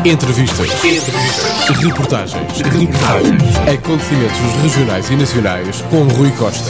Entrevistas. Reportagens. Acontecimentos regionais e nacionais com Rui Costa.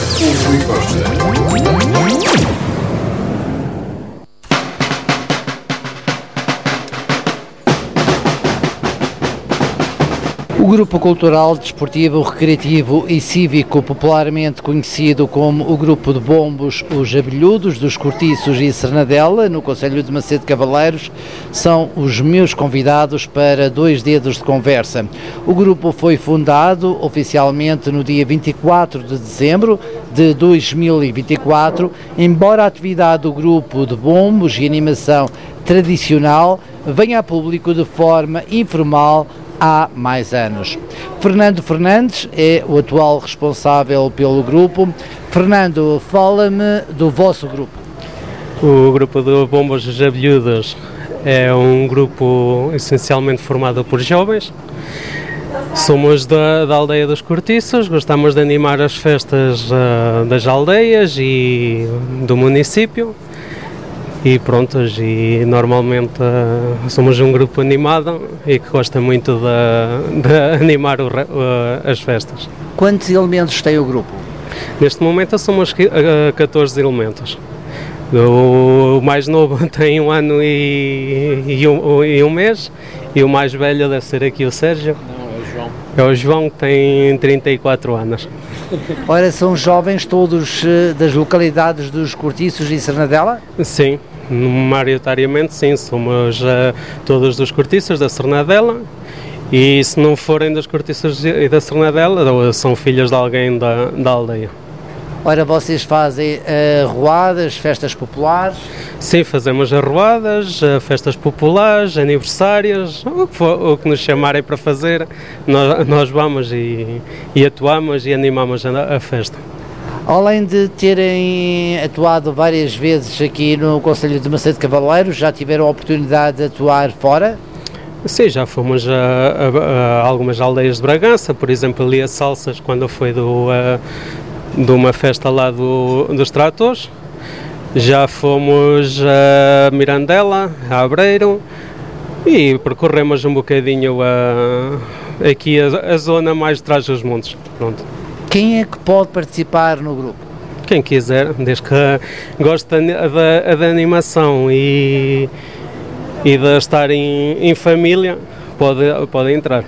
O Grupo Cultural, Desportivo, Recreativo e Cívico, popularmente conhecido como o Grupo de Bombos Os Abelhudos, dos Cortiços e Sernadela, no concelho de Macedo Cavaleiros, são os meus convidados para 2 dedos de conversa. O grupo foi fundado oficialmente no dia 24 de dezembro de 2024, embora a atividade do Grupo de Bombos e Animação tradicional venha a público de forma informal há mais anos. Fernando Fernandes é o atual responsável pelo grupo. Fernando, fala-me do vosso grupo. O Grupo de Bombos Os Abelhudos é um grupo essencialmente formado por jovens. Somos da aldeia dos Cortiços, gostamos de animar as festas das aldeias e do município. E prontos, e normalmente somos um grupo animado e que gosta muito de animar as festas. Quantos elementos tem o grupo? Neste momento somos 14 elementos. O mais novo tem 1 ano e 1 mês, e o mais velho deve ser aqui o Sérgio. Não, é o João. É o João, que tem 34 anos. Ora, são jovens todos das localidades dos Cortiços e Sernadela? Sim, maioritariamente sim, somos todos dos Cortiços da Sernadela, e se não forem dos Cortiços e da Sernadela, são filhos de alguém da aldeia. Ora, vocês fazem arruadas, festas populares? Sim, fazemos arruadas, festas populares, aniversários, o que nos chamarem para fazer, nós vamos e atuamos e animamos a festa. Além de terem atuado várias vezes aqui no concelho de Macedo Cavaleiros, já tiveram a oportunidade de atuar fora? Sim, já fomos a algumas aldeias de Bragança, por exemplo ali a Salsas, quando foi de uma festa lá dos tratores. Já fomos a Mirandela, a Abreiro, e percorremos um bocadinho aqui a zona mais de trás dos montes. Pronto. Quem é que pode participar no grupo? Quem quiser, desde que goste da animação e de estar em família, pode entrar.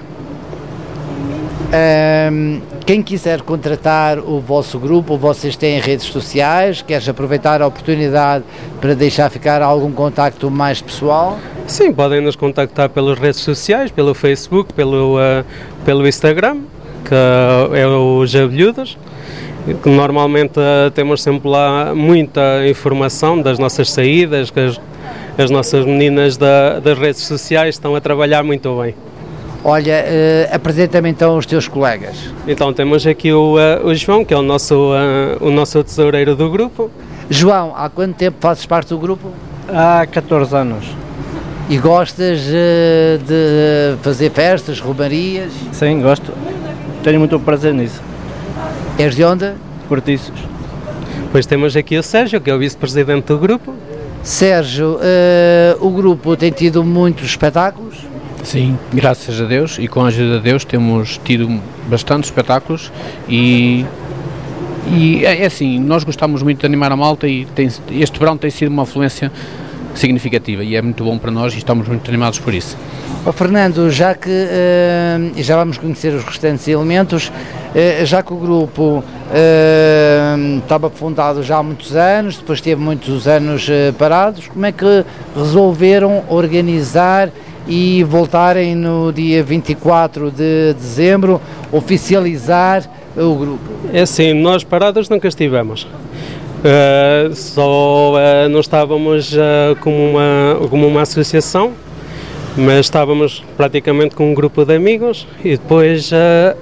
Quem quiser contratar o vosso grupo, vocês têm redes sociais? Queres aproveitar a oportunidade para deixar ficar algum contacto mais pessoal? Sim, podem nos contactar pelas redes sociais, pelo Facebook, pelo Instagram, que é os Abelhudos. Normalmente temos sempre lá muita informação das nossas saídas, que as nossas meninas das redes sociais estão a trabalhar muito bem. Olha, apresenta-me então os teus colegas. Então temos aqui o João, que é o nosso tesoureiro do grupo. João, há quanto tempo fazes parte do grupo? Há 14 anos. E gostas de fazer festas, romarias? Sim, gosto. Tenho muito prazer nisso. És de onde? Cortiços. Depois temos aqui o Sérgio, que é o vice-presidente do grupo. Sérgio, o grupo tem tido muitos espetáculos? Sim, graças a Deus, e com a ajuda de Deus temos tido bastantes espetáculos e é assim, nós gostamos muito de animar a malta e este verão tem sido uma afluência significativa e é muito bom para nós e estamos muito animados por isso. Fernando, já que já vamos conhecer os restantes elementos, já que o grupo estava fundado já há muitos anos, depois teve muitos anos parados, como é que resolveram organizar e voltarem no dia 24 de dezembro, oficializar o grupo? É assim, nós parados nunca estivemos. Só não estávamos como uma associação, mas estávamos praticamente com um grupo de amigos e depois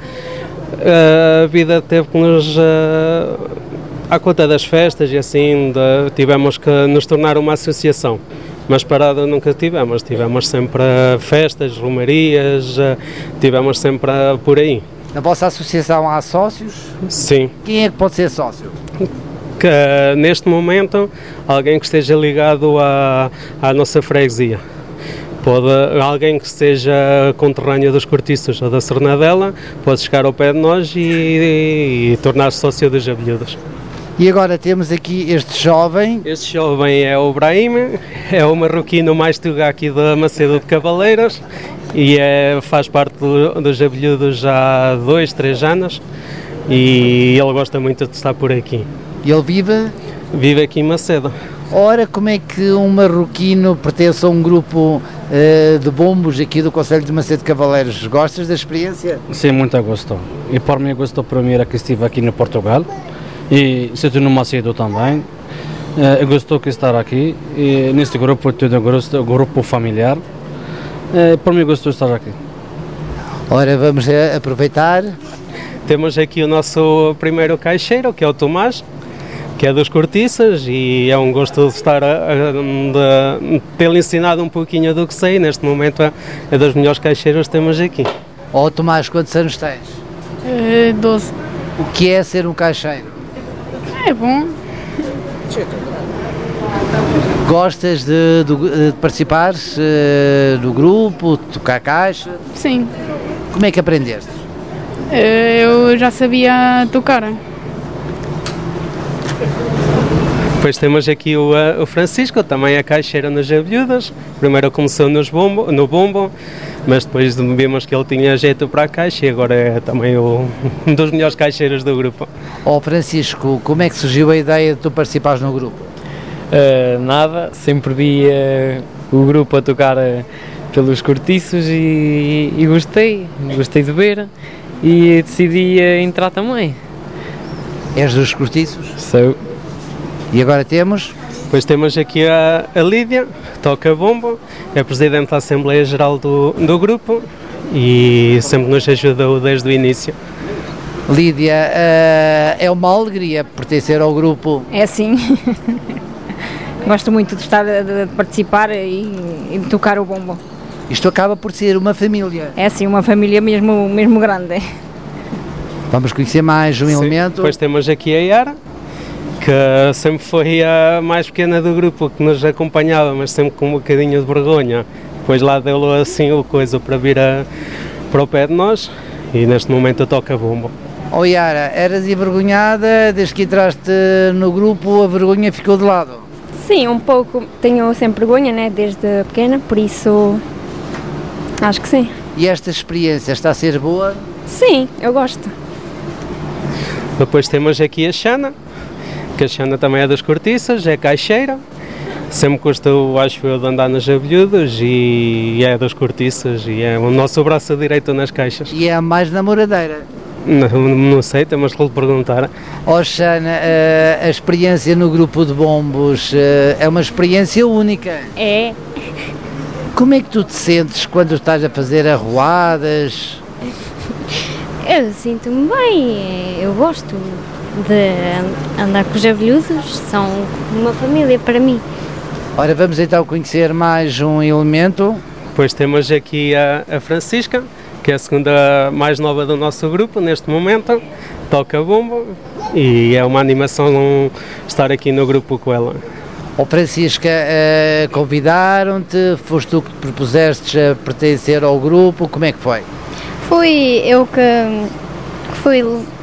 a vida teve que nos, à conta das festas e assim, tivemos que nos tornar uma associação. Mas parada nunca tivemos sempre festas, romarias, tivemos sempre por aí. Na vossa associação há sócios? Sim. Quem é que pode ser sócio? Que neste momento alguém que esteja ligado à nossa freguesia. Alguém que seja conterrâneo dos Cortiços ou da Sernadela pode chegar ao pé de nós e tornar-se sócio dos Abelhudos. E agora temos aqui este jovem. Este jovem é o Brahim, é o marroquino mais tuga aqui da Macedo de Cavaleiros e faz parte dos Abelhudos já há 2, 3 anos e ele gosta muito de estar por aqui. E ele vive? Vive aqui em Macedo. Ora, como é que um marroquino pertence a um grupo de bombos aqui do Concelho de Macedo de Cavaleiros? Gostas da experiência? Sim, muito gosto. E por mim gosto primeiro que estive aqui no Portugal e estou no Macedo também. Gostou de estar aqui e neste grupo, todo um grupo familiar. Por mim gostou de estar aqui. Ora, vamos aproveitar. Temos aqui o nosso primeiro caixeiro, que é o Tomás, que é dos Cortiças, e é um gosto de estar de ter-lhe ensinado um pouquinho do que sei. Neste momento é das melhores caixeiras que temos aqui. Ó Tomás, quantos anos tens? 12. O que é ser um caixeiro? É bom. Gostas de participar do grupo, de tocar caixa? Sim. Como é que aprendeste? Eu já sabia tocar. Depois temos aqui o Francisco, também é caixeiro nas Abelhudas. Primeiro começou no bombo, mas depois vimos que ele tinha jeito para a caixa e agora é também um dos melhores caixeiros do grupo. Ó Francisco, como é que surgiu a ideia de tu participares no grupo? Nada, sempre vi o grupo a tocar pelos Cortiços e gostei de ver e decidi entrar também. És dos Cortiços? Sou. E agora temos? Depois temos aqui a Lídia, que toca bombo, é presidente da Assembleia Geral do grupo e sempre nos ajudou desde o início. Lídia, é uma alegria pertencer ao grupo. É sim. Gosto muito de estar de participar e de tocar o bombo. Isto acaba por ser uma família. É sim, uma família mesmo grande. Vamos conhecer mais um elemento. Depois temos aqui a Yara, que sempre foi a mais pequena do grupo, que nos acompanhava, mas sempre com um bocadinho de vergonha. Depois lá deu assim o coisa para vir para o pé de nós e neste momento toca bombo. Oh Yara, eras envergonhada, desde que entraste no grupo a vergonha ficou de lado? Sim, um pouco. Tenho sempre vergonha, né, desde pequena, por isso acho que sim. E esta experiência está a ser boa? Sim, eu gosto. Depois temos aqui a Xana, que a Xana também é das Cortiças, é caixeira. Sempre gostou, acho eu, de andar nos Abelhudos e é das Cortiças e é o nosso braço direito nas caixas. E é a mais namoradeira? Não sei, temos que lhe perguntar. Oh Xana, a experiência no grupo de bombos é uma experiência única. É. Como é que tu te sentes quando estás a fazer arruadas? Eu sinto-me bem, eu gosto de andar com os Abelhudos, são uma família para mim. Ora, vamos então conhecer mais um elemento. Depois temos aqui a Francisca, que é a segunda mais nova do nosso grupo neste momento, toca bombo e é uma animação estar aqui no grupo com ela. Oh Francisca, convidaram-te, foste tu que te propuseste a pertencer ao grupo, como é que foi? Fui eu que fui.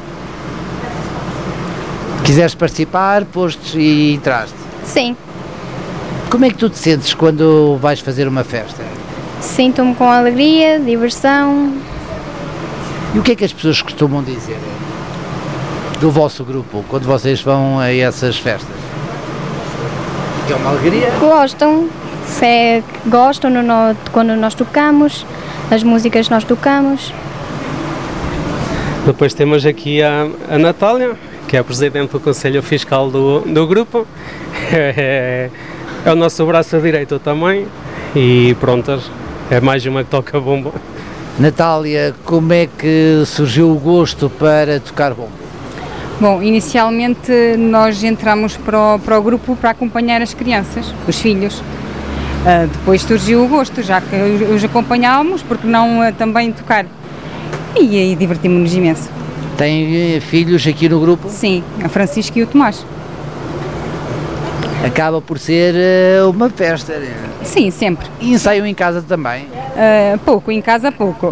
Quiseste participar, postes e entraste? Sim, Como é que tu te sentes quando vais fazer uma festa? sinto-me com alegria, diversão. E o que é que as pessoas costumam dizer do vosso grupo, quando vocês vão a essas festas? É uma alegria? Gostam, gostam quando nós tocamos, as músicas que nós tocamos. Depois temos aqui a Natália, que é a presidente do Conselho Fiscal do grupo. É o nosso braço direito também e pronto, é mais uma que toca bombo. Natália, como é que surgiu o gosto para tocar bombo? Bom, inicialmente nós entramos para o grupo para acompanhar as crianças, os filhos. Depois surgiu o gosto, já que os acompanhávamos, porque não também tocar. E aí divertimos-nos imenso. Tem filhos aqui no grupo? Sim, a Francisca e o Tomás. Acaba por ser uma festa, né? Sim, sempre. E ensaiam em casa também? Pouco, em casa pouco.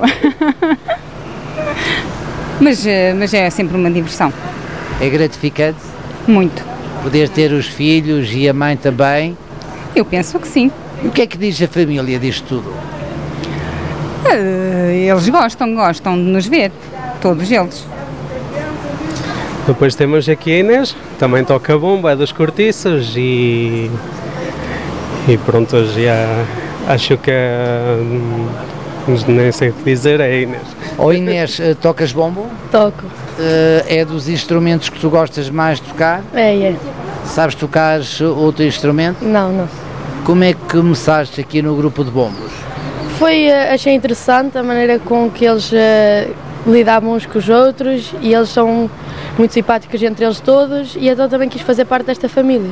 mas é sempre uma diversão. É gratificante? Muito. Poder ter os filhos e a mãe também? Eu penso que sim. E o que é que diz a família disto tudo? Eles gostam de nos ver, todos eles. Depois temos aqui a Inês, também toca bomba, é dos cortiços e pronto, já acho que nem sei o que dizer, é a Inês. Inês, tocas bombo? Toco. É dos instrumentos que tu gostas mais de tocar? É. Sabes tocar outro instrumento? Não. Como é que começaste aqui no grupo de bombos? Achei interessante a maneira com que eles lidavam uns com os outros e eles são muito simpáticos entre eles todos e então também quis fazer parte desta família.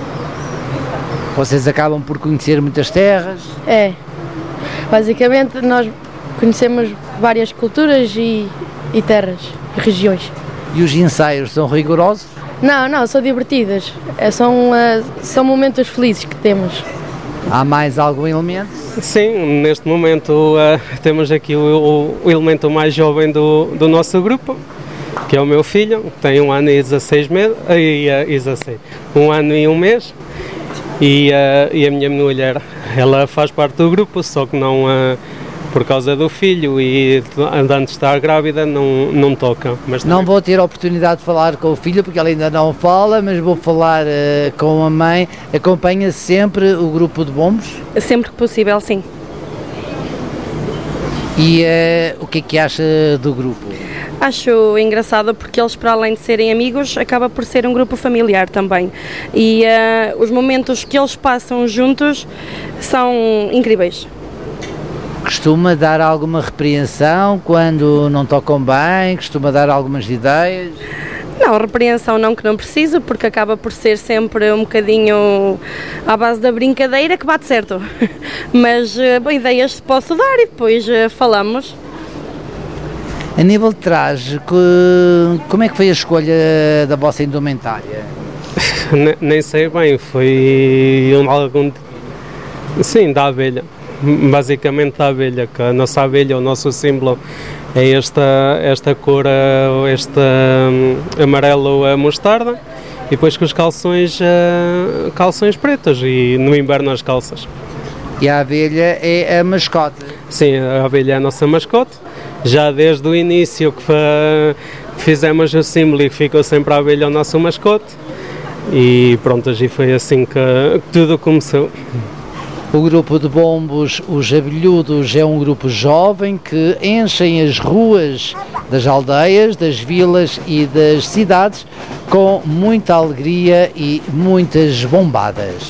Vocês acabam por conhecer muitas terras? É. Basicamente nós conhecemos várias culturas e terras e regiões. E os ensaios são rigorosos? Não, são divertidos. São momentos felizes que temos. Há mais algum elemento? Sim, neste momento temos aqui o elemento mais jovem do nosso grupo, que é o meu filho, tem 1 ano e 16 meses, 1 ano e 1 mês, e a minha mulher, ela faz parte do grupo, só que não, por causa do filho e antes de estar grávida, não toca. Mas não vou ter a oportunidade de falar com o filho, porque ele ainda não fala, mas vou falar com a mãe. Acompanha sempre o grupo de bombos? Sempre que possível, sim. E o que é que acha do grupo? Acho engraçado porque eles, para além de serem amigos, acaba por ser um grupo familiar também. E os momentos que eles passam juntos são incríveis. Costuma dar alguma repreensão quando não tocam bem? Costuma dar algumas ideias? Não, repreensão não, que não preciso, porque acaba por ser sempre um bocadinho à base da brincadeira que bate certo. Mas ideias posso dar e depois falamos. A nível de traje, como é que foi a escolha da vossa indumentária? Nem sei bem, foi sim, da abelha. Basicamente da abelha, que a nossa abelha, o nosso símbolo é esta cor, este amarelo mostarda, e depois com os calções pretos e no inverno as calças. E a abelha é a mascote? Sim, a abelha é a nossa mascote, já desde o início que fizemos o símbolo e ficou sempre a abelha o nosso mascote, e pronto, e foi assim que tudo começou. O grupo de bombos, os Abelhudos, é um grupo jovem que enchem as ruas das aldeias, das vilas e das cidades com muita alegria e muitas bombadas.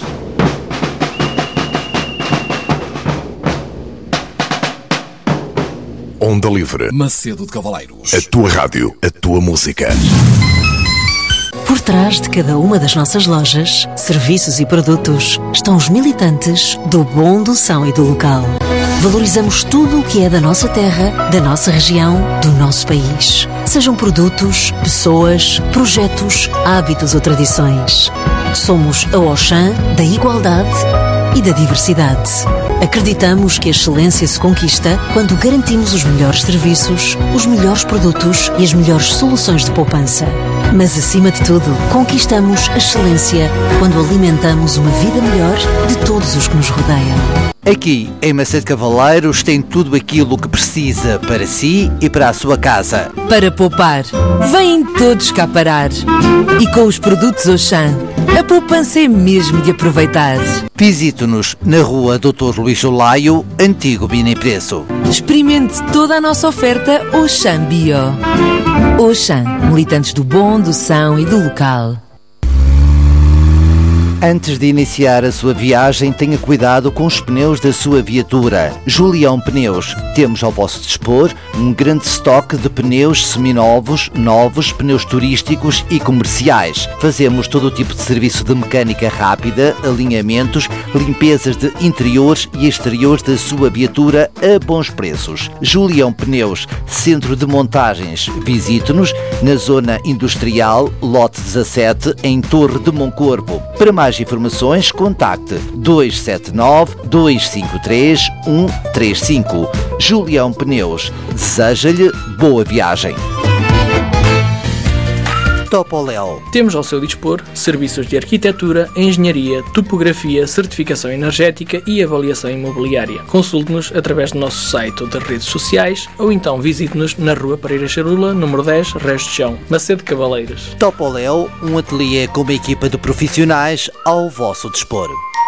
Onda Livre. Macedo de Cavaleiros. A tua rádio, a tua música. Por trás de cada uma das nossas lojas, serviços e produtos estão os militantes do bom, do são e do local. Valorizamos tudo o que é da nossa terra, da nossa região, do nosso país. Sejam produtos, pessoas, projetos, hábitos ou tradições. Somos a Auchan da igualdade e da diversidade. Acreditamos que a excelência se conquista quando garantimos os melhores serviços, os melhores produtos e as melhores soluções de poupança. Mas, acima de tudo, conquistamos a excelência quando alimentamos uma vida melhor de todos os que nos rodeiam. Aqui, em Macedo Cavaleiros, tem tudo aquilo que precisa para si e para a sua casa. Para poupar, vêm todos cá parar. E com os produtos Auchan, a poupança é mesmo de aproveitar. Visite-nos na rua Dr. Luís Olaio, antigo Bini Preço. Experimente toda a nossa oferta Auchan Bio. Auchan, militantes do bom, do são e do local. Antes de iniciar a sua viagem, tenha cuidado com os pneus da sua viatura. Julião Pneus. Temos ao vosso dispor um grande estoque de pneus seminovos, novos, pneus turísticos e comerciais. Fazemos todo o tipo de serviço de mecânica rápida, alinhamentos, limpezas de interiores e exteriores da sua viatura a bons preços. Julião Pneus, centro de montagens. Visite-nos na zona industrial, lote 17, em Torre de Moncorpo. Para mais mais informações, contacte 279 253 135. Julião Pneus deseja-lhe boa viagem. Topoléu. Temos ao seu dispor serviços de arquitetura, engenharia, topografia, certificação energética e avaliação imobiliária. Consulte-nos através do nosso site ou das redes sociais ou então visite-nos na Rua Pereira Charula, número 10, Resto de Chão, Macedo Cavaleiros. Topoléu, um ateliê com uma equipa de profissionais ao vosso dispor.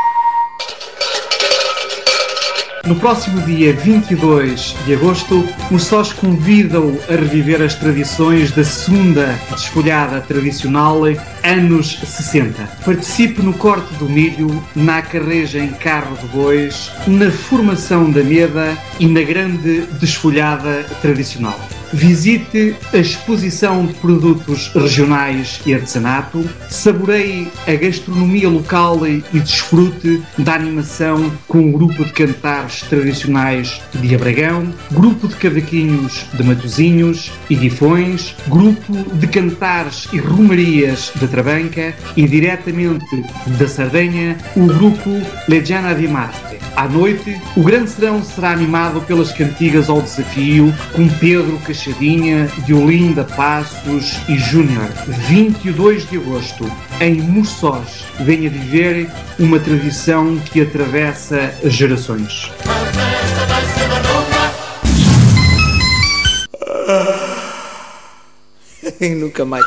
No próximo dia 22 de agosto, os sós convidam a reviver as tradições da segunda desfolhada tradicional anos 60. Participe no corte do milho, na acarreja em carro de bois, na formação da meda e na grande desfolhada tradicional. Visite a exposição de produtos regionais e artesanato, saboreie a gastronomia local e desfrute da animação com o grupo de cantares tradicionais de Abragão, grupo de cavaquinhos de Matosinhos e Guifões, grupo de cantares e romarias de Trabanca e diretamente da Sardenha, o grupo Legiana di Marte. À noite, o grande serão será animado pelas cantigas ao desafio com Pedro Cachadinha, Diolinda Passos e Júnior. 22 de agosto, em Murçós, venha viver uma tradição que atravessa as gerações. Nunca mais.